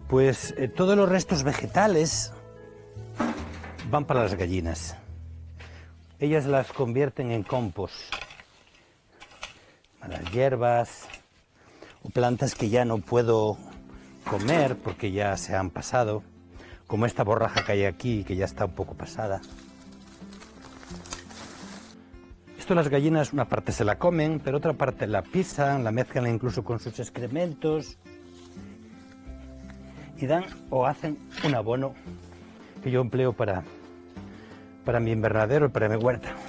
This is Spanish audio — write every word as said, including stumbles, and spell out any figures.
Pues eh, todos los restos vegetales van para las gallinas. Ellas las convierten en compost. Las hierbas o plantas que ya no puedo comer porque ya se han pasado, como esta borraja que hay aquí, que ya está un poco pasada. Esto las gallinas una parte se la comen, pero otra parte la pisan, la mezclan incluso con sus excrementos y dan o hacen un abono que yo empleo para, para mi invernadero y para mi huerta.